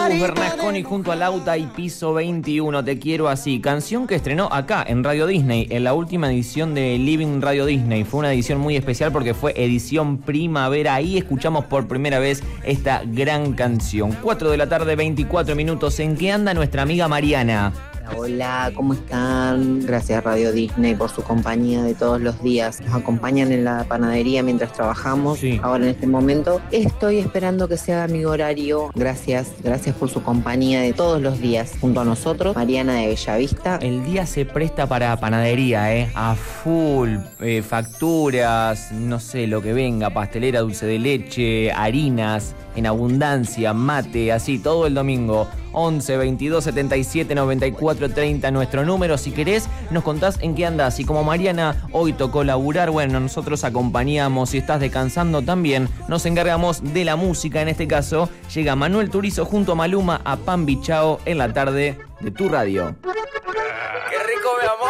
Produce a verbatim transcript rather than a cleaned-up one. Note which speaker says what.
Speaker 1: Agus Bernasconi junto a Lauta y Piso veintiuno, Te quiero así. Canción que estrenó acá en Radio Disney, en la última edición de Living Radio Disney. Fue una edición muy especial porque fue edición primavera. Ahí escuchamos por primera vez esta gran canción. cuatro de la tarde, veinticuatro minutos. ¿En qué anda nuestra amiga Mariana?
Speaker 2: Hola, ¿cómo están? Gracias Radio Disney por su compañía de todos los días. Nos acompañan en la panadería mientras trabajamos.
Speaker 1: Sí.
Speaker 2: Ahora en este momento estoy esperando que se haga mi horario. Gracias, gracias por su compañía de todos los días junto a nosotros. Mariana de Bellavista.
Speaker 1: El día se presta para panadería, ¿eh? A full. Eh, facturas, no sé, lo que venga, pastelera, dulce de leche, harinas en abundancia, mate, así, todo el domingo. once, veintidós, setenta y siete, noventa y cuatro, treinta, nuestro número. Si querés, nos contás en qué andás. Y como Mariana hoy tocó laburar, bueno, nosotros acompañamos. Si estás descansando también, nos encargamos de la música. En este caso, llega Manuel Turizo junto a Maluma a Pan Bichao en la tarde de tu radio. ¡Qué rico, mi amor!